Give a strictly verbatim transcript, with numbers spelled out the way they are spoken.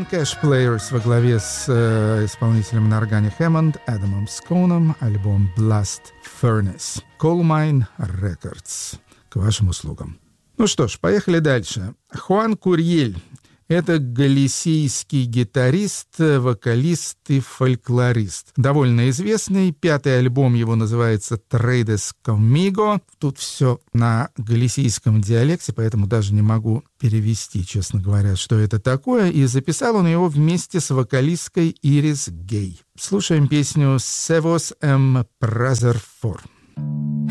Cash Players во главе с э, исполнителем на органе Хэммонд Адамом Скоуном, альбом Blast Furnace. Coal Mine Records. К вашим услугам. Ну что ж, поехали дальше. Хуан Курьель. Это галисийский гитарист, вокалист и фольклорист. Довольно известный. Пятый альбом его называется «Trades Conmigo». Тут все на галисийском диалекте, поэтому даже не могу перевести, честно говоря, что это такое. И записал он его вместе с вокалисткой Ирис Гей. Слушаем песню «Sevos em Prazerfor».